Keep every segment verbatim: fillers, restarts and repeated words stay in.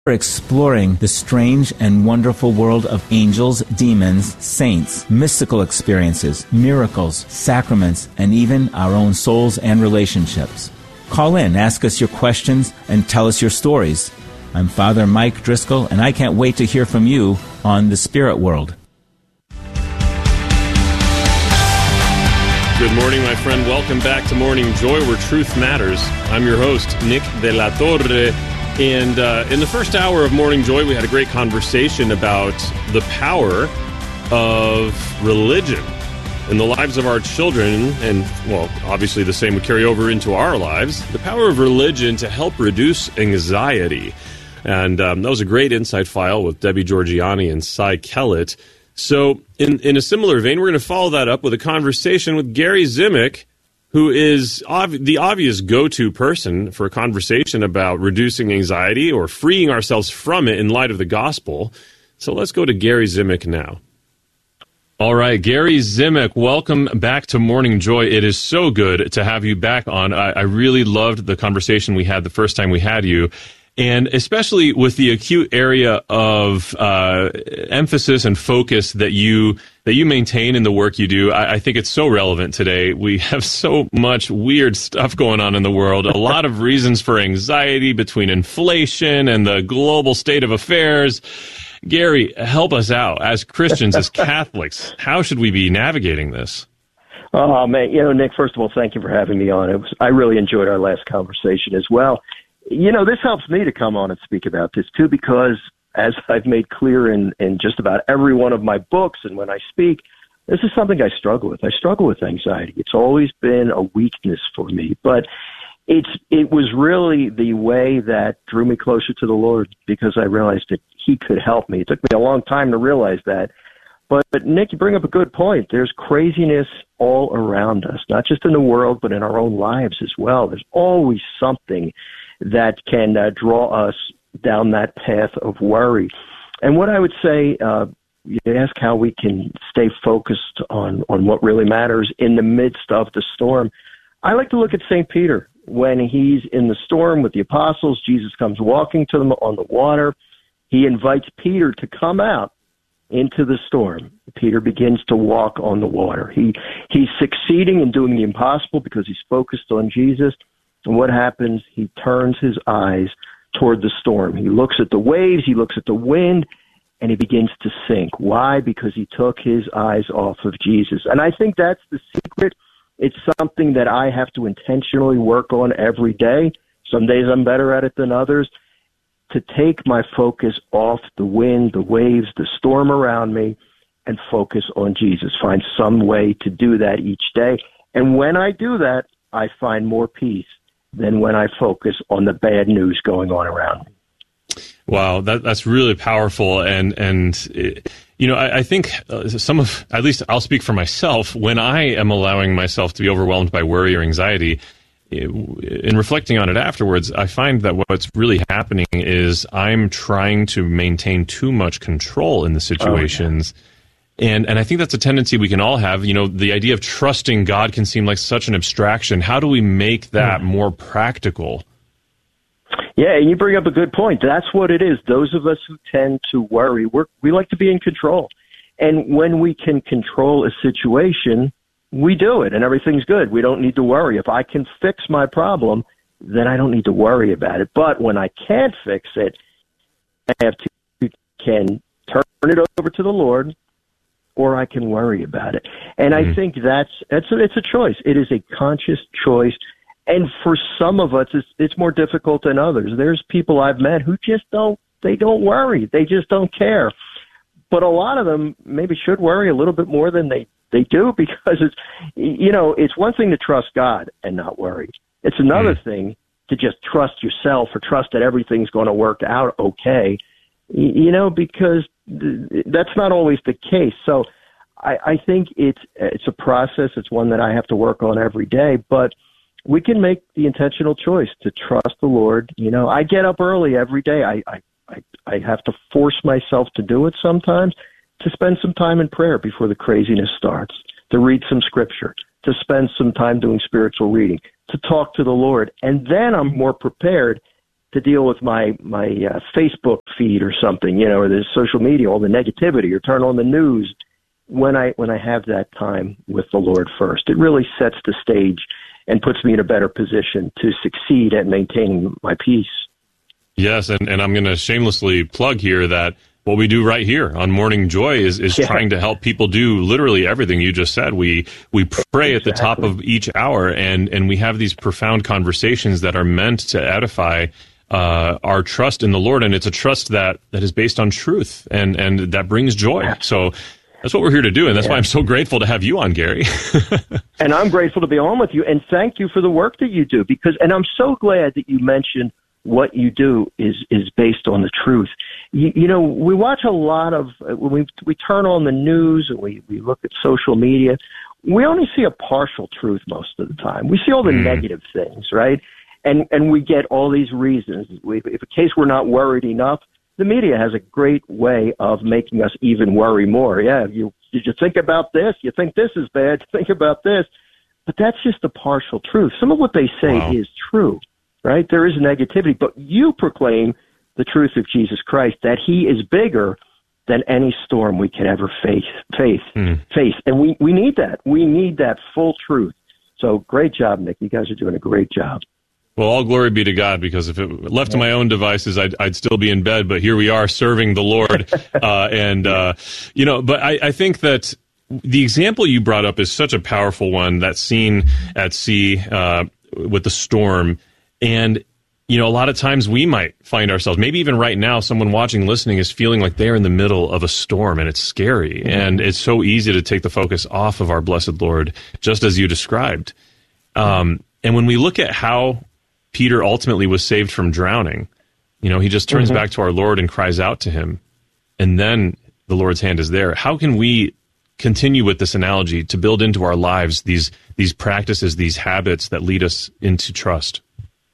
We're exploring the strange and wonderful world of angels, demons, saints, mystical experiences, miracles, sacraments, and even our own souls and relationships. Call in, ask us your questions, and tell us your stories. I'm Father Mike Driscoll, and I can't wait to hear from you on The Spirit World. Good morning, my friend. Welcome back to Morning Joy, where truth matters. I'm your host, Nick De La Torre. And uh, in the first hour of Morning Joy, we had a great conversation about the power of religion in the lives of our children. And, well, obviously the same would carry over into our lives. The power of religion to help reduce anxiety. And um, that was a great insight file with Debbie Georgiani and Cy Kellett. So in, in a similar vein, we're going to follow that up with a conversation with Gary Zimak, who is ob- the obvious go-to person for a conversation about reducing anxiety or freeing ourselves from it in light of the gospel. So let's go to Gary Zimak now. All right, Gary Zimak, welcome back to Morning Joy. It is so good to have you back on. I, I really loved the conversation we had the first time we had you. And especially with the acute area of uh, emphasis and focus that you that you maintain in the work you do, I, I think it's so relevant today. We have so much weird stuff going on in the world, a lot of reasons for anxiety between inflation and the global state of affairs. Gary, help us out. As Christians, as Catholics, how should we be navigating this? Oh, man, you know, Nick, first of all, thank you for having me on. It was, I really enjoyed our last conversation as well. You know, this helps me to come on and speak about this, too, because as I've made clear in, in just about every one of my books and when I speak, this is something I struggle with. I struggle with anxiety. It's always been a weakness for me, but it's it was really the way that drew me closer to the Lord because I realized that He could help me. It took me a long time to realize that. But, but Nick, you bring up a good point. There's craziness all around us, not just in the world, but in our own lives as well. There's always something that can uh, draw us down that path of worry. And what I would say, uh, you ask how we can stay focused on, on what really matters in the midst of the storm. I like to look at Saint Peter. When he's in the storm with the apostles, Jesus comes walking to them on the water. He invites Peter to come out into the storm. Peter begins to walk on the water. He He's succeeding in doing the impossible because he's focused on Jesus. And what happens? He turns his eyes toward the storm. He looks at the waves, he looks at the wind, and he begins to sink. Why? Because he took his eyes off of Jesus. And I think that's the secret. It's something that I have to intentionally work on every day. Some days I'm better at it than others. To take my focus off the wind, the waves, the storm around me, and focus on Jesus. Find some way to do that each day. And when I do that, I find more peace than when I focus on the bad news going on around me. Wow, that, that's really powerful. And, and it, you know, I, I think uh, some of, at least I'll speak for myself, when I am allowing myself to be overwhelmed by worry or anxiety, in reflecting on it afterwards, I find that what's really happening is I'm trying to maintain too much control in the situations. Oh, yeah. And and I think that's a tendency we can all have. You know, the idea of trusting God can seem like such an abstraction. How do we make that more practical? Yeah, and you bring up a good point. That's what it is. Those of us who tend to worry, we're, we like to be in control. And when we can control a situation, we do it, and everything's good. We don't need to worry. If I can fix my problem, then I don't need to worry about it. But when I can't fix it, I have to can turn it over to the Lord, or I can worry about it. And mm-hmm. I think that's it's a, it's a choice. It is a conscious choice. And for some of us, it's, it's more difficult than others. There's people I've met who just don't, they don't worry. They just don't care. But a lot of them maybe should worry a little bit more than they, they do because it's, you know, it's one thing to trust God and not worry. It's another mm-hmm. thing to just trust yourself or trust that everything's going to work out okay, you know, because that's not always the case. So I, I think it's it's a process. It's one that I have to work on every day. But we can make the intentional choice to trust the Lord. You know, I get up early every day. I I, I, I have to force myself to do it sometimes, to spend some time in prayer before the craziness starts, to read some scripture, to spend some time doing spiritual reading, to talk to the Lord. And then I'm more prepared to deal with my my uh, Facebook feed or something, you know, or the social media, all the negativity, or turn on the news. When I when I have that time with the Lord first, it really sets the stage and puts me in a better position to succeed at maintaining my peace. Yes, and, and I'm going to shamelessly plug here that what we do right here on Morning Joy is, is yeah. trying to help people do literally everything you just said. We we pray exactly. at the top of each hour, and, and we have these profound conversations that are meant to edify uh, our trust in the Lord, and it's a trust that, that is based on truth, and, and that brings joy. So that's what we're here to do, and that's yeah. why I'm so grateful to have you on, Gary. And I'm grateful to be on with you, and thank you for the work that you do, because, and I'm so glad that you mentioned what you do is, is based on the truth. You, you know, we watch a lot of, when we, we turn on the news and we, we look at social media, we only see a partial truth most of the time. We see all the mm. negative things, right? And and we get all these reasons. We, if in case we're not worried enough, the media has a great way of making us even worry more. Yeah, you did you think about this? You think this is bad? Think about this. But that's just a partial truth. Some of what they say wow. is true. Right? There is negativity, but you proclaim the truth of Jesus Christ, that he is bigger than any storm we can ever face, face, mm. face. And we, we need that. We need that full truth. So great job, Nick. You guys are doing a great job. Well, all glory be to God, because if it left to my own devices, I'd, I'd still be in bed, but here we are serving the Lord. uh, and, uh, you know, but I, I think that the example you brought up is such a powerful one, that scene at sea uh, with the storm. And, you know, a lot of times we might find ourselves, maybe even right now, someone watching, listening is feeling like they're in the middle of a storm and it's scary. Mm-hmm. And it's so easy to take the focus off of our blessed Lord, just as you described. Um, and when we look at how Peter ultimately was saved from drowning, you know, he just turns mm-hmm. back to our Lord and cries out to him. And then the Lord's hand is there. How can we continue with this analogy to build into our lives these these practices, these habits that lead us into trust?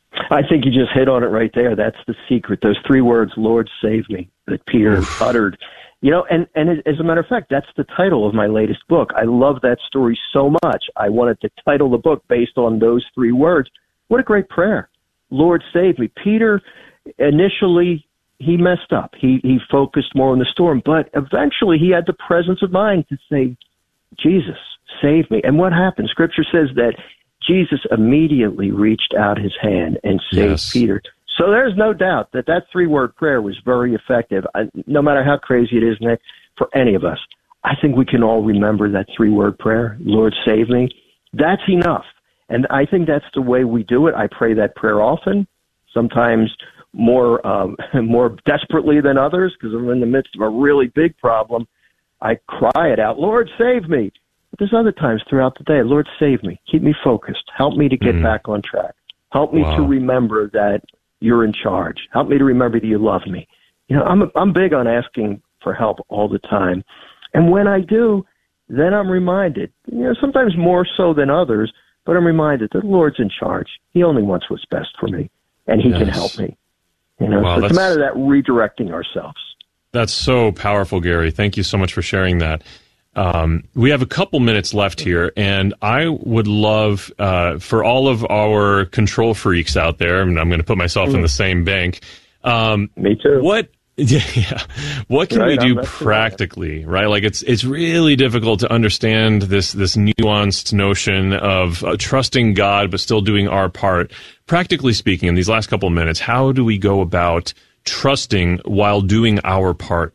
I think you just hit on it right there. That's the secret. Those three words, Lord, save me, that Peter Oof. uttered. You know, and, and as a matter of fact, that's the title of my latest book. I love that story so much. I wanted to title the book based on those three words. What a great prayer. Lord, save me. Peter, initially, he messed up. He, he focused more on the storm, but eventually he had the presence of mind to say, Jesus, save me. And what happened? Scripture says that Jesus immediately reached out his hand and saved yes. Peter. So there's no doubt that that three-word prayer was very effective. I, no matter how crazy it is, Nick, for any of us, I think we can all remember that three-word prayer, Lord, save me. That's enough. And I think that's the way we do it. I pray that prayer often, sometimes more um, more desperately than others, because I'm in the midst of a really big problem. I cry it out, Lord, save me. But there's other times throughout the day, Lord, save me. Keep me focused. Help me to get mm. back on track. Help me wow. to remember that you're in charge. Help me to remember that you love me. You know, I'm I'm big on asking for help all the time. And when I do, then I'm reminded, you know, sometimes more so than others, but I'm reminded that the Lord's in charge. He only wants what's best for me, and he yes. can help me. You know, wow, so it's a matter of that redirecting ourselves. That's so powerful, Gary. Thank you so much for sharing that. Um, we have a couple minutes left here, and I would love uh, for all of our control freaks out there, and I'm going to put myself mm. in the same bank. Um, Me too. What? Yeah, what can right, we do practically? Right, like it's it's really difficult to understand this this nuanced notion of uh, trusting God but still doing our part. Practically speaking, in these last couple of minutes, how do we go about trusting while doing our part?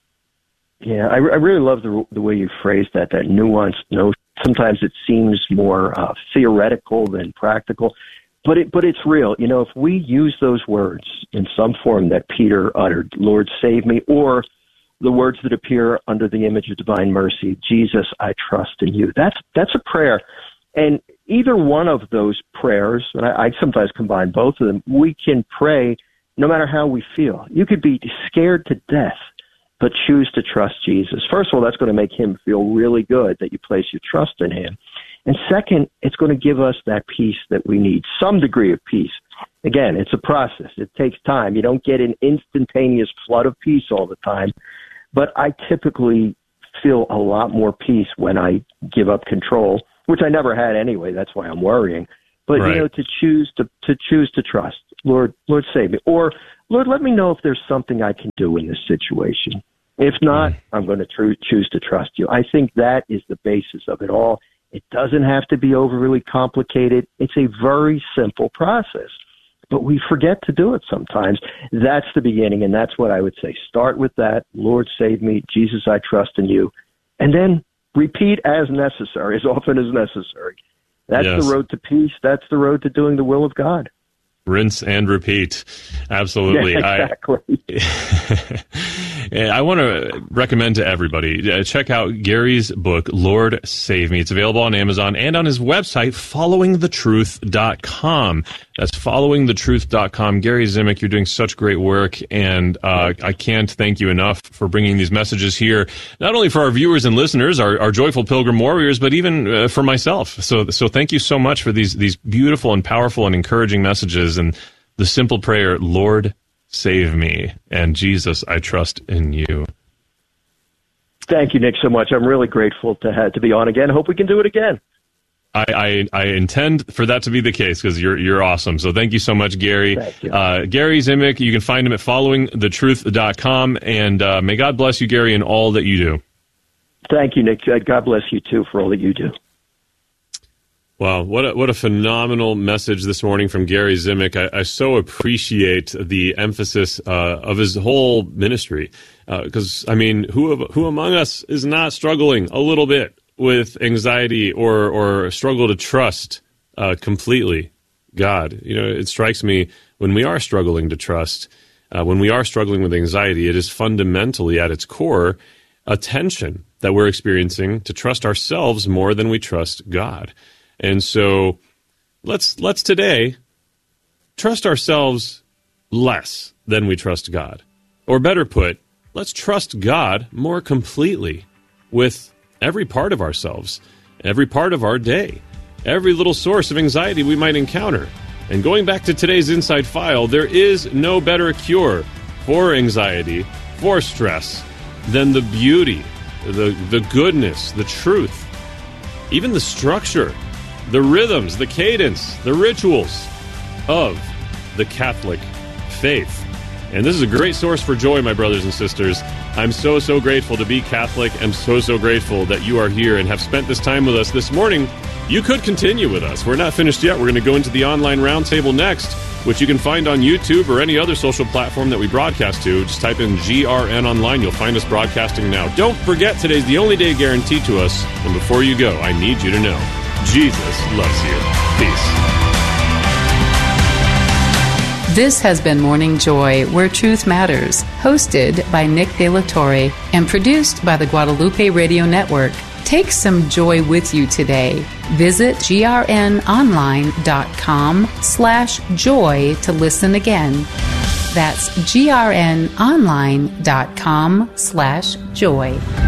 Yeah, I, I really love the the way you phrased that, that nuanced notion. Sometimes it seems more uh, theoretical than practical, but it but it's real. You know, if we use those words in some form that Peter uttered, Lord, save me, or the words that appear under the image of divine mercy, Jesus, I trust in you. That's that's a prayer. And either one of those prayers, and I, I sometimes combine both of them, we can pray no matter how we feel. You could be scared to death, but choose to trust Jesus. First of all, that's going to make him feel really good that you place your trust in him. And second, it's going to give us that peace that we need, some degree of peace. Again, it's a process. It takes time. You don't get an instantaneous flood of peace all the time. But I typically feel a lot more peace when I give up control, which I never had anyway. That's why I'm worrying. But, right. you know, to choose to, to choose to trust. Lord, Lord, save me. Or, Lord, let me know if there's something I can do in this situation. If not, mm. I'm going to tr- choose to trust you. I think that is the basis of it all. It doesn't have to be overly complicated. It's a very simple process, but we forget to do it sometimes. That's the beginning, and that's what I would say. Start with that. Lord, save me. Jesus, I trust in you. And then repeat as necessary, as often as necessary. That's yes. the road to peace. That's the road to doing the will of God. Rinse and repeat. Absolutely. Yeah, exactly. I, I want to recommend to everybody, uh, check out Gary's book, Lord Save Me. It's available on Amazon and on his website, following the truth dot com. That's following the truth dot com. Gary Zimak, you're doing such great work, and uh, I can't thank you enough for bringing these messages here, not only for our viewers and listeners, our, our joyful pilgrim warriors, but even uh, for myself. So, so thank you so much for these these beautiful and powerful and encouraging messages, and the simple prayer, Lord, save me, and Jesus, I trust in you. Thank you, Nick, so much. I'm really grateful to have, to be on again. Hope we can do it again. I, I, I intend for that to be the case, because you're you're awesome. So thank you so much, Gary. Thank you. Uh, Gary Zimak, you can find him at following the truth dot com, and uh, may God bless you, Gary, in all that you do. Thank you, Nick. God bless you, too, for all that you do. Wow, what a, what a phenomenal message this morning from Gary Zimak. I, I so appreciate the emphasis uh, of his whole ministry, because, uh, I mean, who who among us is not struggling a little bit with anxiety or or struggle to trust uh, completely God? You know, it strikes me when we are struggling to trust, uh, when we are struggling with anxiety, it is fundamentally at its core a tension that we're experiencing to trust ourselves more than we trust God. And so let's let's today trust ourselves less than we trust God. Or better put, let's trust God more completely with every part of ourselves, every part of our day, every little source of anxiety we might encounter. And going back to today's Inside File, there is no better cure for anxiety, for stress, than the beauty, the, the goodness, the truth, even the structure, the rhythms, the cadence, the rituals of the Catholic faith. And this is a great source for joy, my brothers and sisters. I'm so, so grateful to be Catholic. I'm so, so grateful that you are here and have spent this time with us this morning. You could continue with us. We're not finished yet. We're going to go into the online roundtable next, which you can find on YouTube or any other social platform that we broadcast to. Just type in G R N Online. You'll find us broadcasting now. Don't forget, today's the only day guaranteed to us. And before you go, I need you to know, Jesus loves you. Peace. This has been Morning Joy, Where Truth Matters, hosted by Nick De La Torre and produced by the Guadalupe Radio Network. Take some joy with you today. Visit grnonline.com slash joy to listen again. That's grnonline.com slash joy.